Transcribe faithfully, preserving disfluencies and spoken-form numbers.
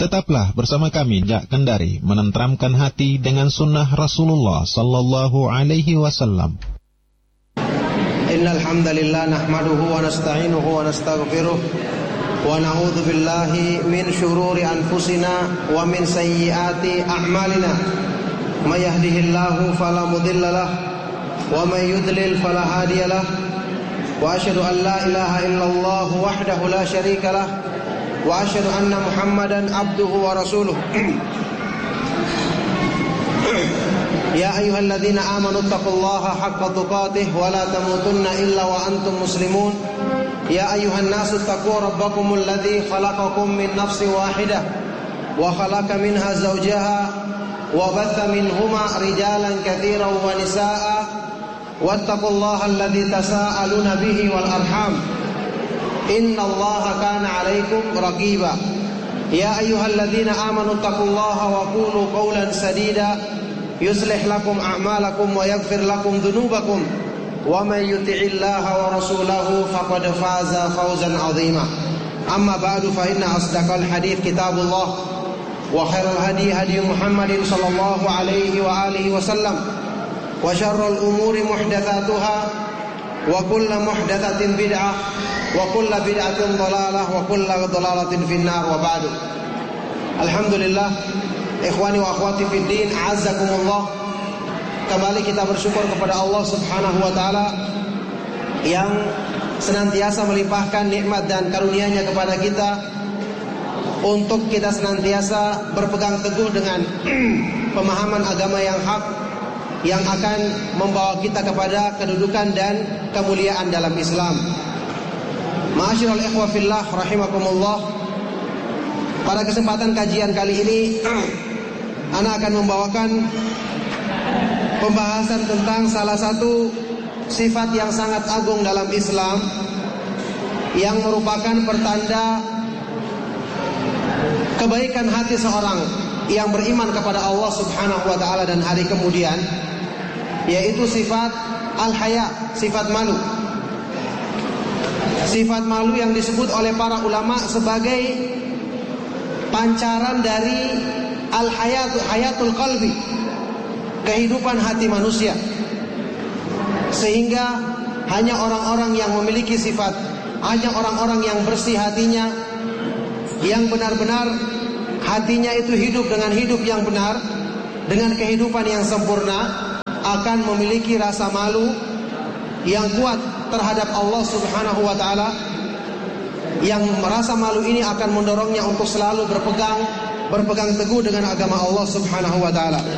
Tetaplah bersama kami Jak Kendari menenteramkan hati dengan sunnah Rasulullah sallallahu alaihi wasallam. Innal hamdalillah nahmaduhu wa nasta'inuhu wa nastaghfiruh wa na'udzu billahi min shururi anfusina wa min sayyiati a'malina. May yahdihillahu fala mudilla lahu wa may yudlil fala hadiya lahu. Wa asyhadu an la ilaha illallah wahdahu la syarika lahu wa asyhadu anna Muhammadan abduhu wa rasuluh. Ya ayyuhalladzina amanu taqullaha haqqa tuqatih wa la tamutunna illa wa antum muslimun. Ya ayyuhan nasu taqu rabbakumul ladzi khalaqakum min nafsin wahidah wa khalaqa minha zawjaha wa batha minhuma rijalan katsiran wa nisaa'a wattaqullaha alladzi tasaaluna bihi wal arham. Innallaha kana 'alaikum raqiba. Ya ayyuhalladzina amanu taqullaha wa qulu qawlan sadida yuslih lakum a'malakum wa yaghfir lakum dhunubakum wa may yuti'illaha wa rasulahu faqad faza fawzan 'azima. Amma ba'du fa inna asdaqal hadits kitabullah wa khairal hadi hadi Muhammadin sallallahu alaihi wa alihi wasallam wa syarrul umuri muhdatsatuha wa kullu muhdatsatin bid'ah wa kullu bid'atin dhalalah wa kullu dhalalatin finnar wa ba'du. Alhamdulillah, ikhwani wa akhwati fid din, azzakumullah. Kembali kita bersyukur kepada Allah Subhanahu wa taala yang senantiasa melimpahkan nikmat dan karunia-Nya kepada kita untuk kita senantiasa berpegang teguh dengan pemahaman agama yang hak yang akan membawa kita kepada kedudukan dan kemuliaan dalam Islam. Ma'asyiral ikhwah fillah rahimakumullah. Pada kesempatan kajian kali ini ana akan membawakan pembahasan tentang salah satu sifat yang sangat agung dalam Islam yang merupakan pertanda kebaikan hati seorang yang beriman kepada Allah Subhanahu wa taala dan hari kemudian, yaitu sifat al-haya, sifat malu. Sifat malu yang disebut oleh para ulama sebagai pancaran dari al-hayatul hayatul qalbi, kehidupan hati manusia. Sehingga hanya orang-orang yang memiliki sifat, hanya orang-orang yang bersih hatinya, yang benar-benar hatinya itu hidup dengan hidup yang benar, dengan kehidupan yang sempurna, akan memiliki rasa malu yang kuat terhadap Allah Subhanahu wa taala. Yang merasa malu ini akan mendorongnya untuk selalu berpegang berpegang teguh dengan agama Allah Subhanahu wa taala.